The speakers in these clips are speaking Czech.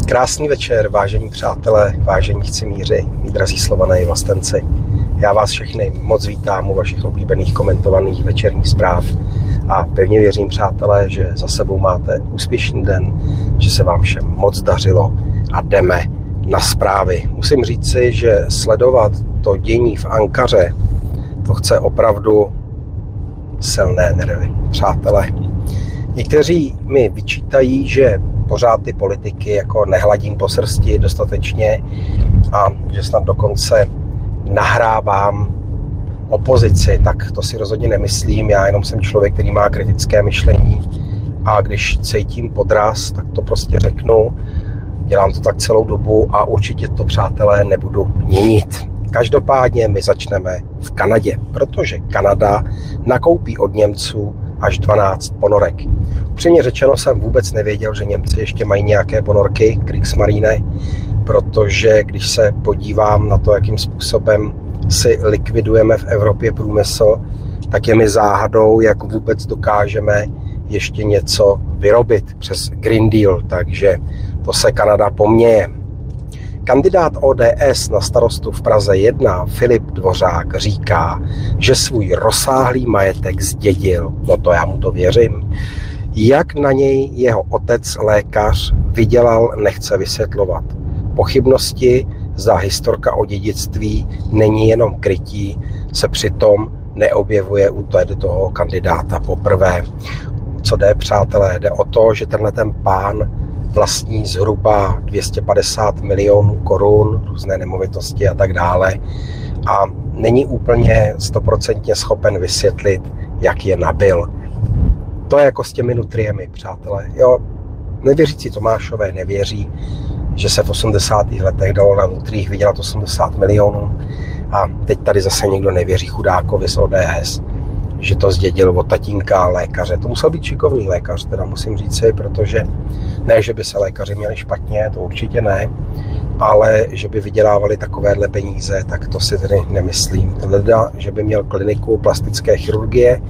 Krásný večer, vážení přátelé, vážení chcimíři, mí drazí Slované i vlastenci. Já vás všechny moc vítám u vašich oblíbených komentovaných večerních zpráv a pevně věřím, přátelé, že za sebou máte úspěšný den, že se vám všem moc dařilo a jdeme na zprávy. Musím říci, že sledovat to dění v Ankaře, to chce opravdu silné nervy, přátelé. Někteří mi vyčítají, že pořád ty politiky jako nehladím po srsti dostatečně a že snad dokonce nahrávám opozici, tak to si rozhodně nemyslím. Já jenom jsem člověk, který má kritické myšlení a když cítím podraz, tak to prostě řeknu. Dělám to tak celou dobu a určitě to, přátelé, nebudu měnit. Každopádně my začneme v Kanadě, protože Kanada nakoupí od Němců až 12 ponorek. Upřímně řečeno jsem vůbec nevěděl, že Němci ještě mají nějaké ponorky Kriegsmarine, protože když se podívám na to, jakým způsobem si likvidujeme v Evropě průmysl, tak je mi záhadou, jak vůbec dokážeme ještě něco vyrobit přes Green Deal, takže to se Kanada poměje. Kandidát ODS na starostu v Praze 1 Filip Dvořák říká, že svůj rozsáhlý majetek zdědil. No to já mu to věřím. Jak na něj jeho otec, lékař, vydělal, nechce vysvětlovat. Pochybnosti, zda historka o dědictví není jenom krytí, se přitom neobjevuje u toho kandidáta poprvé. Co jde, přátelé? Jde o to, že tenhle ten pán vlastní zhruba 250 milionů korun, různé nemovitosti a tak dále. A není úplně 100% schopen vysvětlit, jak je nabyl. To je jako s těmi nutriemi, přátelé. Jo, nevěřící Tomášové nevěří, že se v 80. letech dalo na nutriích vydělat 80 milionů. A teď tady zase někdo nevěří chudákovi z ODS, že to zdědil od tatínka lékaře. To musel být šikovný lékař, teda musím říci, protože ne, že by se lékaři měli špatně, to určitě ne, ale že by vydělávali takovéhle peníze, tak to si tedy nemyslím. Leda, že by měl kliniku plastické chirurgie,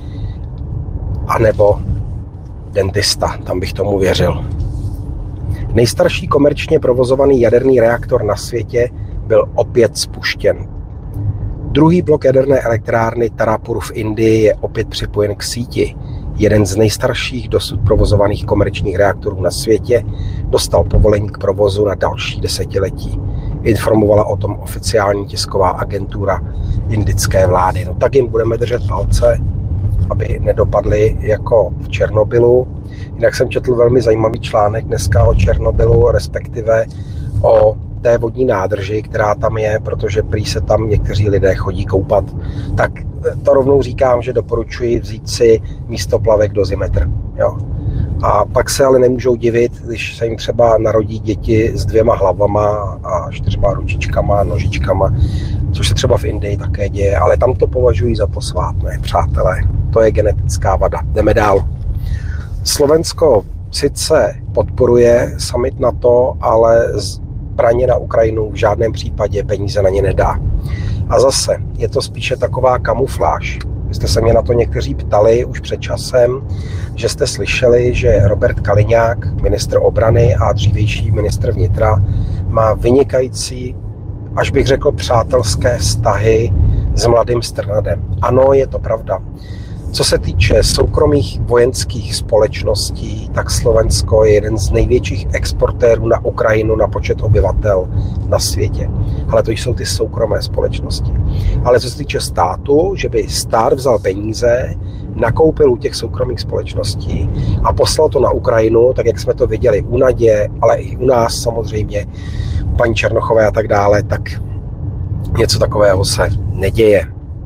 anebo dentista, tam bych tomu věřil. Nejstarší komerčně provozovaný jaderný reaktor na světě byl opět spuštěn. Druhý blok jaderné elektrárny Tarapur v Indii je opět připojen k síti. Jeden z nejstarších dosud provozovaných komerčních reaktorů na světě dostal povolení k provozu na další desetiletí. Informovala o tom oficiální tisková agentura indické vlády. No tak jim budeme držet palce, aby nedopadli jako v Černobylu. Jinak jsem četl velmi zajímavý článek dneska o Černobylu, respektive o té vodní nádrži, která tam je, protože prý se tam někteří lidé chodí koupat. Tak to rovnou říkám, že doporučuji vzít si místo plavek dozimetr. Jo. A pak se ale nemůžou divit, když se jim třeba narodí děti s 2 hlavama a 4 ručičkama, nožičkama, což se třeba v Indii také děje, ale tam to považují za posvátné, přátelé. To je genetická vada. Jdeme dál. Slovensko sice podporuje summit NATO, ale zbraně na Ukrajinu v žádném případě peníze na ně nedá. A zase, je to spíše taková kamufláž. Vy jste se mě na to někteří ptali už před časem, že jste slyšeli, že Robert Kaliňák, ministr obrany a dřívější ministr vnitra, má vynikající, až bych řekl přátelské vztahy s mladým Strnadem. Ano, je to pravda. Co se týče soukromých vojenských společností, tak Slovensko je jeden z největších exportérů na Ukrajinu na počet obyvatel na světě. Ale to jsou ty soukromé společnosti. Ale co se týče státu, že by stát vzal peníze, nakoupil u těch soukromých společností a poslal to na Ukrajinu, tak jak jsme to viděli u Nadě, ale i u nás samozřejmě, u paní Černochové a tak dále, tak něco takového se neděje.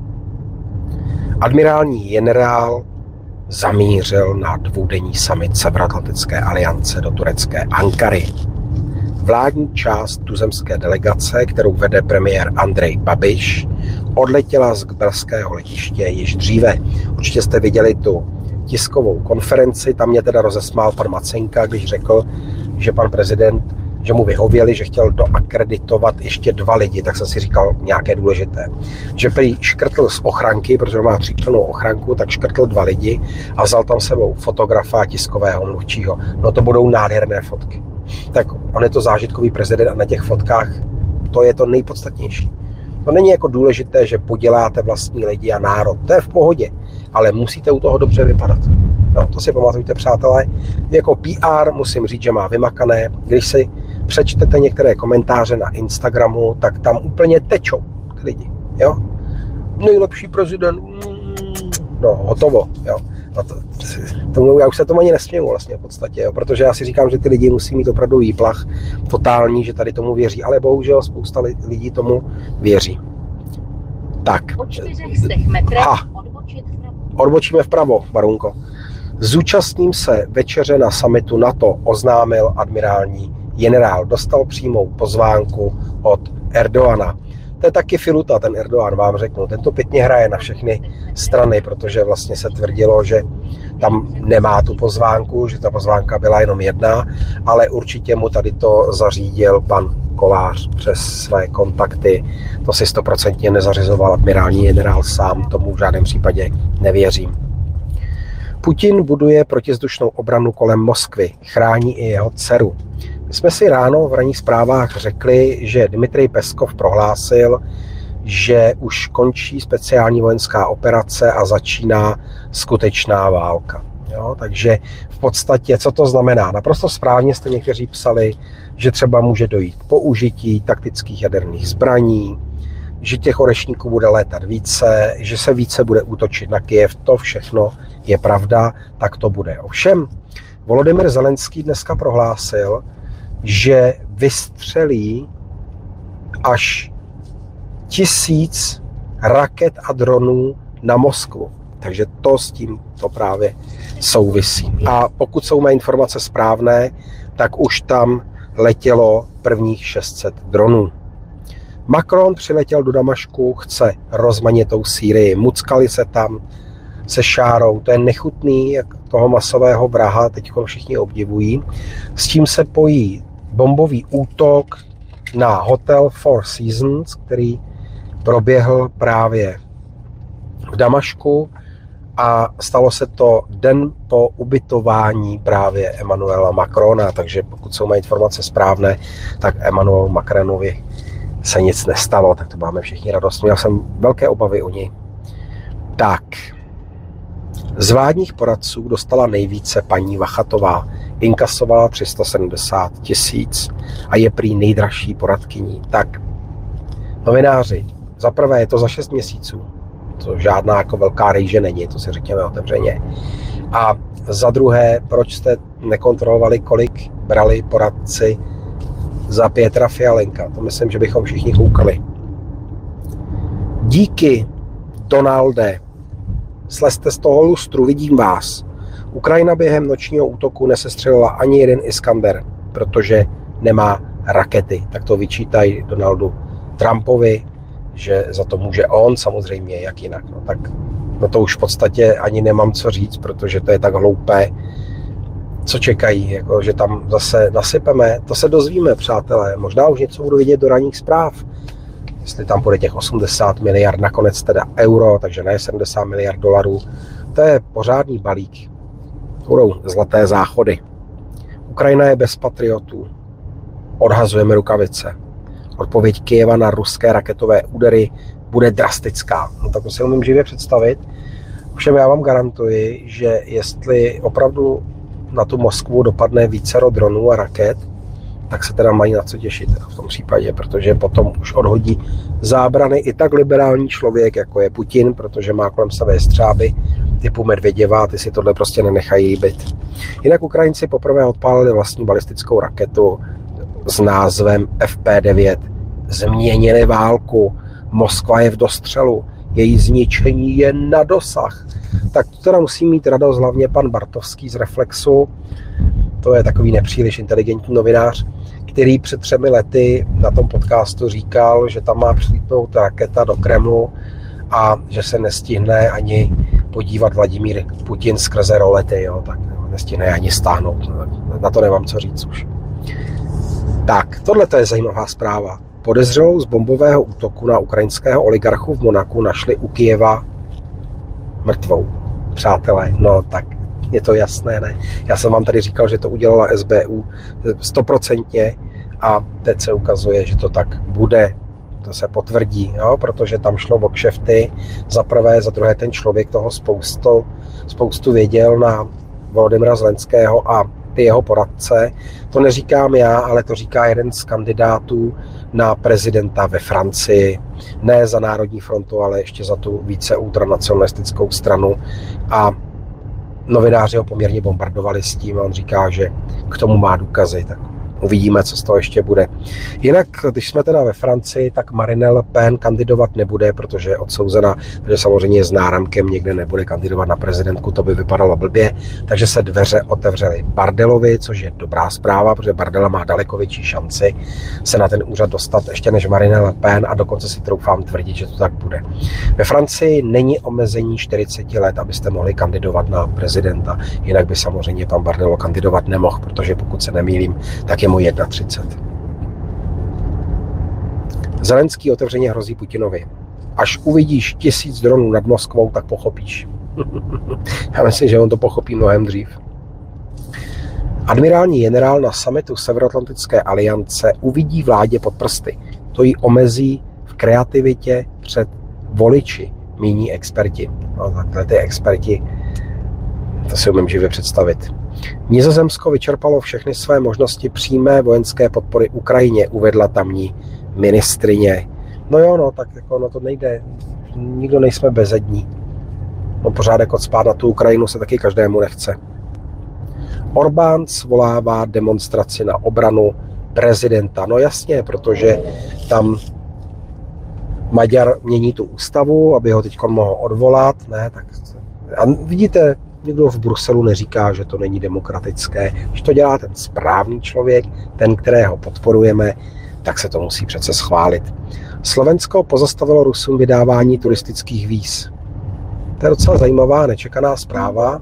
Admirální generál zamířil na dvoudenní summit Severoatlantické aliance do turecké Ankary. Vládní část tuzemské delegace, kterou vede premiér Andrej Babiš, odletěla z gdaňského letiště již dříve. Určitě jste viděli tu tiskovou konferenci, tam mě teda rozesmál pan Macenka, když řekl, že pan prezident, že mu vyhověli, že chtěl doakreditovat ještě 2 lidi, tak jsem si říkal nějaké důležité. Že prý škrtl z ochranky, protože má 3člennou ochranku, tak škrtl 2 lidi a vzal tam sebou fotografa tiskového mluvčího. No to budou nádherné fotky. tak on je to zážitkový prezident a na těch fotkách to je to nejpodstatnější. To není jako důležité, že poděláte vlastní lidi a národ, to je v pohodě, ale musíte u toho dobře vypadat. No, to si pamatujte, přátelé. Jako PR musím říct, že má vymakané. Když si přečtete některé komentáře na Instagramu, tak tam úplně tečou ty lidi. Jo? Nejlepší prezident, no hotovo. Jo? Já už se tomu ani nesměju vlastně v podstatě, jo? Protože já si říkám, že ty lidi musí mít opravdu výplach totální, že tady tomu věří, ale bohužel spousta lidí tomu věří. Tak. Po 400 metrech odbočíme vpravo, Barunko. Zúčastním se večeře na summitu NATO, oznámil admirální generál. Dostal přímou pozvánku od Erdogana. To je taky filuta, ten Erdogan, vám řeknu. Ten to pěkně hraje na všechny strany, protože vlastně se tvrdilo, že tam nemá tu pozvánku, že ta pozvánka byla jenom jedna, ale určitě mu tady to zařídil pan Kolář přes své kontakty. To si 100% nezařizoval admirální generál sám, tomu v žádném případě nevěřím. Putin buduje protizdušnou obranu kolem Moskvy, chrání i jeho dceru. My jsme si ráno v ranních zprávách řekli, že Dmitrij Peskov prohlásil, že už končí speciální vojenská operace a začíná skutečná válka. Jo, takže v podstatě, co to znamená? Naprosto správně jste někteří psali, že třeba může dojít k použití taktických jaderných zbraní, že těch orešníků bude létat více, že se více bude útočit na Kyjev. To všechno je pravda, tak to bude. Ovšem, Volodymyr Zelenský dneska prohlásil, že vystřelí až 1000 raket a dronů na Moskvu. Takže to s tím to právě souvisí. A pokud jsou mé informace správné, tak už tam letělo prvních 600 dronů. Macron přiletěl do Damašku, chce rozmanitou Sýrii. Muckali se tam se šárou. To je nechutný, jak toho masového vraha teď všichni obdivují. S tím se pojí bombový útok na hotel Four Seasons, který proběhl právě v Damašku a stalo se to den po ubytování právě Emmanuela Macrona, takže pokud jsou mé informace správné, tak Emmanuel Macronovi se nic nestalo, tak to máme všichni radost. Měl jsem velké obavy o něj. Tak, z vládních poradců dostala nejvíce paní Vachatová. Inkasovala 370 000 a je prý nejdražší poradkyní. Tak, novináři, za prvé je to za 6 měsíců. To žádná jako velká rejže není, to si řekněme otevřeně. A za druhé, proč jste nekontrolovali, kolik brali poradci za Pětra Fialenka? To myslím, že bychom všichni koukali. Díky, Donalde. Slezte z toho lustru, vidím vás. Ukrajina během nočního útoku nesestřelila ani jeden Iskander, protože nemá rakety. Tak to vyčítají Donaldu Trumpovi, že za to může on, samozřejmě, jak jinak. No tak no to už v podstatě ani nemám co říct, protože to je tak hloupé. Co čekají, jako, že tam zase nasypeme, to se dozvíme, přátelé. Možná už něco budu vidět do ranních zpráv. Jestli tam bude těch 80 miliard, nakonec teda euro, takže ne 70 miliard dolarů. To je pořádný balík. Budou zlaté záchody. Ukrajina je bez patriotů. Odhazujeme rukavice. Odpověď Kyjeva na ruské raketové údery bude drastická. No tak to si umím živě představit. Všem já vám garantuji, že jestli opravdu na tu Moskvu dopadne vícero dronů a raket, tak se teda mají na co těšit v tom případě, protože potom už odhodí zábrany i tak liberální člověk, jako je Putin, protože má kolem sebe střáby typu Medvěděva, ty si tohle prostě nenechají být. Jinak Ukrajinci poprvé odpálili vlastní balistickou raketu s názvem FP9. Změnili válku, Moskva je v dostřelu, její zničení je na dosah. Tak to teda musí mít radost hlavně pan Bartovský z Reflexu, to je takový nepříliš inteligentní novinář, který před 3 lety na tom podcastu říkal, že tam má přilítnout raketa do Kremlu a že se nestihne ani podívat Vladimír Putin skrze rolety, jo, tak nestihne ani stáhnout. Na to nemám co říct už. Tak, tohle je zajímavá zpráva. Podezřelou z bombového útoku na ukrajinského oligarchu v Monaku našli u Kyjeva mrtvou. Přátelé, no tak Je to jasné, ne? Já jsem vám tady říkal, že to udělala SBU 100% a teď se ukazuje, že to tak bude. To se potvrdí, jo? Protože tam šlo o kšefty. Za prvé, za druhé ten člověk toho spoustu věděl na Volodymyra Zelenského a ty jeho poradce. To neříkám já, ale to říká jeden z kandidátů na prezidenta ve Francii. Ne za Národní frontu, ale ještě za tu více ultranacionalistickou stranu. A novináři ho poměrně bombardovali s tím a on říká, že k tomu má důkazy. Tak uvidíme, co z toho ještě bude. Jinak, když jsme teda ve Francii, tak Marine Le Pen kandidovat nebude, protože je odsouzena, takže samozřejmě s náramkem někde nebude kandidovat na prezidentku, to by vypadalo blbě. Takže se dveře otevřely Bardelovi, což je dobrá zpráva, protože Bardella má daleko větší šanci se na ten úřad dostat ještě než Marine Le Pen a dokonce si troufám tvrdit, že to tak bude. Ve Francii není omezení 40 let, abyste mohli kandidovat na prezidenta, jinak by samozřejmě pan Bardella kandidovat nemohl, protože pokud se nemýlím, tak je mu 31. Zelenský otevřeně hrozí Putinovi. Až uvidíš 1000 dronů nad Moskvou, tak pochopíš. Já myslím, že on to pochopí mnohem dřív. Admirální generál na summitu Severoatlantické aliance uvidí vládě pod prsty. To ji omezí v kreativitě před voliči, míní experti. No, takhle ty experti, to si umím živě představit. Nizozemsko vyčerpalo všechny své možnosti přímé vojenské podpory Ukrajině, uvedla tamní ministryně. No jo, no, tak jako no to nejde. Nikdo nejsme bezední. No pořád jako cpát na tu Ukrajinu se taky každému nechce. Orbán svolává demonstraci na obranu prezidenta. No jasně, protože tam Maďar mění tu ústavu, aby ho teď mohl odvolat. Ne, tak... A vidíte, nikdo v Bruselu neříká, že to není demokratické. Když to dělá ten správný člověk, ten, kterého podporujeme, tak se to musí přece schválit. Slovensko pozastavilo Rusům vydávání turistických víz. To je docela zajímavá, nečekaná zpráva,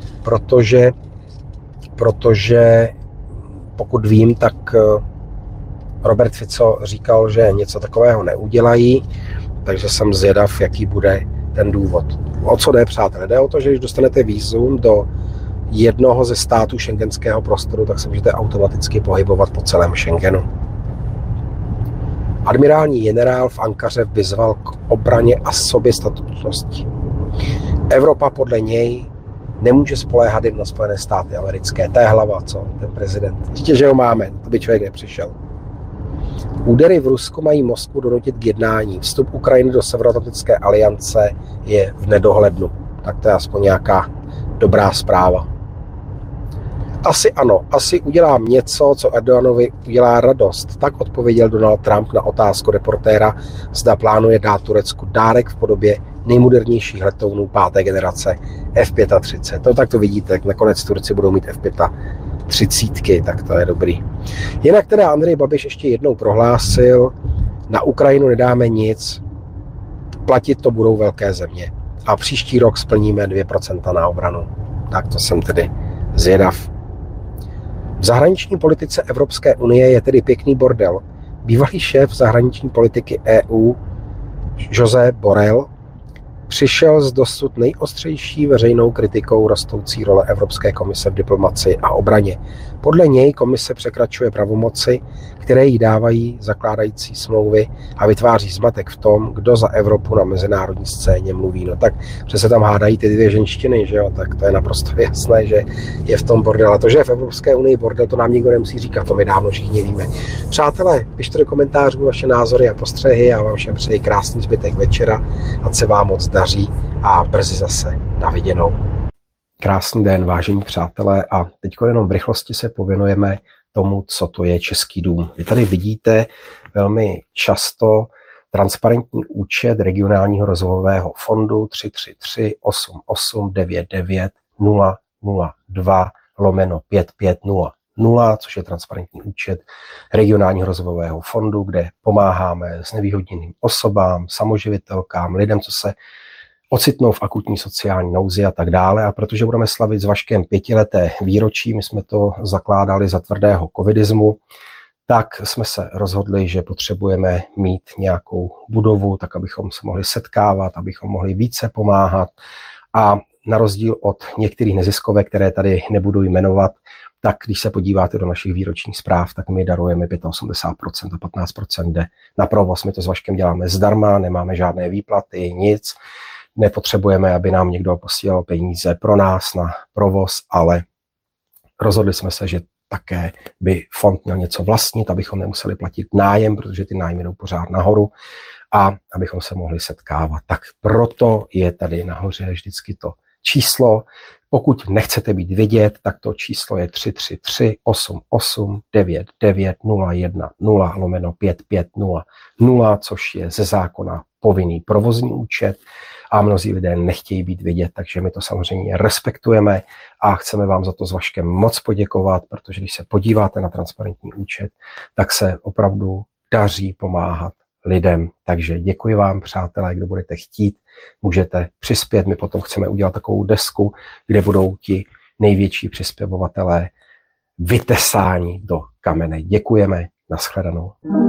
protože pokud vím, tak Robert Fico říkal, že něco takového neudělají, takže jsem zvědav, jaký bude ten důvod. O co jde, přátelé? Jde o to, že když dostanete vízum do jednoho ze států šengenského prostoru, tak se můžete automaticky pohybovat po celém Schengenu. Admirální generál v Ankaře vyzval k obraně a soběstačnosti. Evropa podle něj nemůže spoléhat jen na Spojené státy americké. To je hlava, co? Ten prezident. Ještě, že ho máme, to by člověk nepřišel. Údery v Rusku mají Moskvu donutit k jednání. Vstup Ukrajiny do Severoatlantické aliance je v nedohlednu. Tak to je aspoň nějaká dobrá zpráva. Asi ano, asi udělám něco, co Erdoganovi udělá radost. Tak odpověděl Donald Trump na otázku reportéra, zda plánuje dát Turecku dárek v podobě nejmodernějších letounů 5. generace F-35. No tak to vidíte, nakonec Turci budou mít F-35, tak to je dobrý. Jinak teda Andrej Babiš ještě jednou prohlásil, na Ukrajinu nedáme nic, platit to budou velké země. A příští rok splníme 2% na obranu. Tak to jsem tedy zvědav. V zahraniční politice Evropské unie je tedy pěkný bordel. Bývalý šéf zahraniční politiky EU Josep Borrell přišel s dosud nejostřejší veřejnou kritikou rostoucí role Evropské komise v diplomacii a obraně. Podle něj komise překračuje pravomoci, které jí dávají zakládající smlouvy a vytváří zmatek v tom, kdo za Evropu na mezinárodní scéně mluví. No tak přece tam hádají ty dvě ženštiny, že jo? Tak to je naprosto jasné, že je v tom bordel. A to, že je v Evropské unii bordel, to nám nikdo nemusí říkat, to my dávno všichni víme. Přátelé, pište do komentářů vaše názory a postřehy, já vám všem přeji krásný zbytek večera, ať se vám moc daří a brzy zase na viděnou. Krásný den, vážení přátelé, a teď jenom v rychlosti se pověnujeme tomu, co to je Český dům. Vy tady vidíte velmi často transparentní účet regionálního rozvojového fondu 333 88 99 002 5500, což je transparentní účet regionálního rozvojového fondu, kde pomáháme znevýhodněným osobám, samoživitelkám, lidem, co se ocitnou v akutní sociální nouzi a tak dále. A protože budeme slavit s Vaškem 5leté výročí, my jsme to zakládali za tvrdého covidismu, tak jsme se rozhodli, že potřebujeme mít nějakou budovu, tak abychom se mohli setkávat, abychom mohli více pomáhat. A na rozdíl od některých neziskovek, které tady nebudu jmenovat, tak když se podíváte do našich výročních zpráv, tak my darujeme 85% a 15% jde na provoz. My to s Vaškem děláme zdarma, nemáme žádné výplaty, nic. Nepotřebujeme, aby nám někdo posílal peníze pro nás na provoz, ale rozhodli jsme se, že také by fond měl něco vlastnit, abychom nemuseli platit nájem, protože ty nájmy jdou pořád nahoru a abychom se mohli setkávat. Tak proto je tady nahoře vždycky to číslo. Pokud nechcete být vidět, tak to číslo je 333 88 99 01 0/5500, což je ze zákona povinný provozní účet a mnozí lidé nechtějí být vidět, takže my to samozřejmě respektujeme a chceme vám za to s Vaškem moc poděkovat, protože když se podíváte na transparentní účet, tak se opravdu daří pomáhat lidem. Takže děkuji vám, přátelé, kdo budete chtít, můžete přispět. My potom chceme udělat takovou desku, kde budou ti největší přispěvovatelé vytesáni do kamene. Děkujeme, nashledanou.